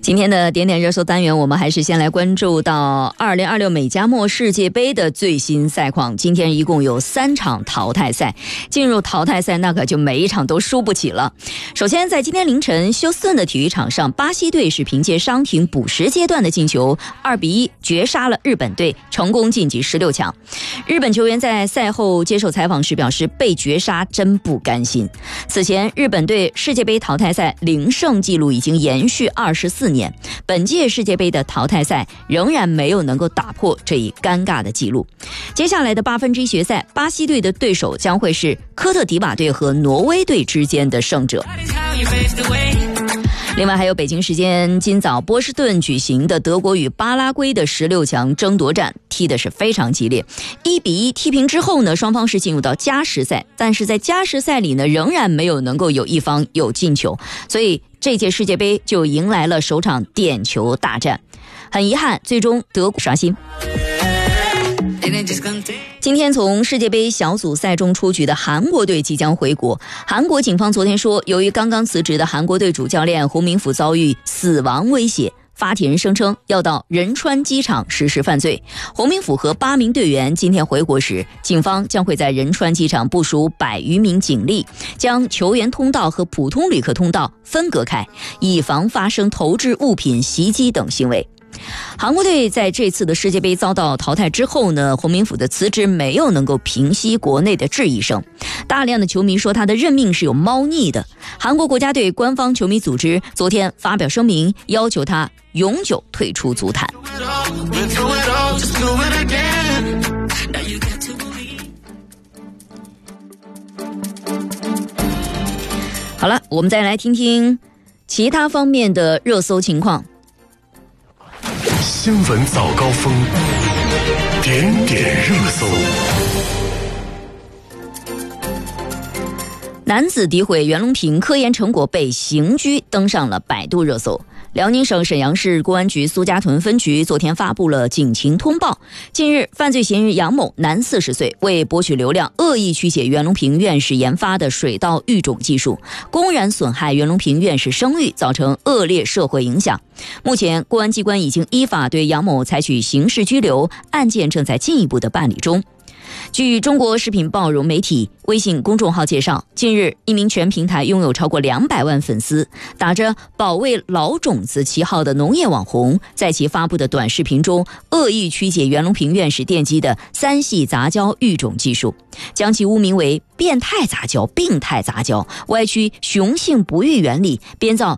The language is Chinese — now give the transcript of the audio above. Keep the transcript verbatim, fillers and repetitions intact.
今天的点点热搜单元，我们还是先来关注到二零二六美加墨世界杯的最新赛况。今天一共有三场淘汰赛，进入淘汰赛那可就每一场都输不起了。首先在今天凌晨休斯顿的体育场上，巴西队是凭借伤停补时阶段的进球二比一绝杀了日本队，成功晋级十六强。日本球员在赛后接受采访时表示，被绝杀真不甘心。此前日本队世界杯淘汰赛零胜纪录已经延续二十四年，本届世界杯的淘汰赛仍然没有能够打破这一尴尬的记录。接下来的八分之一决赛，巴西队的对手将会是科特迪瓦队和挪威队之间的胜者。另外还有北京时间今早波士顿举行的德国与巴拉圭的十六强争夺战，踢的是非常激烈，一比一踢平之后呢，双方是进入到加时赛，但是在加时赛里呢，仍然没有能够有一方有进球，所以这届世界杯就迎来了首场点球大战。很遗憾，最终德国刷新。今天从世界杯小组赛中出局的韩国队即将回国。韩国警方昨天说，由于刚刚辞职的韩国队主教练洪明甫遭遇死亡威胁，发起人声称要到仁川机场实施犯罪。洪明甫和八名队员今天回国时，警方将会在仁川机场部署百余名警力，将球员通道和普通旅客通道分隔开，以防发生投掷物品、袭击等行为。韩国队在这次的世界杯遭到淘汰之后呢，洪明甫的辞职没有能够平息国内的质疑声，大量的球迷说他的任命是有猫腻的。韩国国家队官方球迷组织昨天发表声明，要求他永久退出足坛。好了，我们再来听听其他方面的热搜情况。 新闻早高峰，点点热搜。 男子诋毁袁隆平科研成果被刑拘，登上了百度热搜。辽宁省沈阳市公安局苏家屯分局昨天发布了警情通报，近日犯罪嫌疑人杨某，男四十岁，为博取流量，恶意曲解袁隆平院士研发的水稻育种技术，公然损害袁隆平院士声誉，造成恶劣社会影响。目前公安机关已经依法对杨某采取刑事拘留，案件正在进一步的办理中。据中国食品报融媒体微信公众号介绍，近日一名全平台拥有超过两百万粉丝，打着保卫老种子旗号的农业网红，在其发布的短视频中恶意曲解袁隆平院士奠基的三系杂交育种技术，将其污名为变态杂交、病态杂交，歪曲雄性不育原理，编造